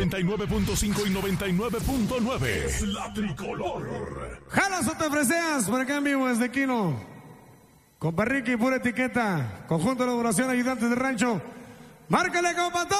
99.5 y 99.9. Es la tricolor. Jalas o te freseas, por acá en vivo desde Quino. Compa Ricky, pura etiqueta. Conjunto de elaboración, ayudantes de rancho. Márcale, compa.